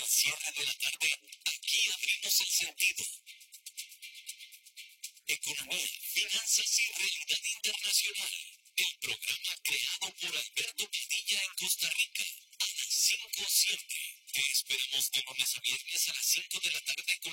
cierre de la tarde, aquí abrimos el sentido. Economía, finanzas y realidad internacional. El programa creado por Alberto Padilla en Costa Rica. A las 5 siempre. Te esperamos de lunes a viernes a las 5 de la tarde con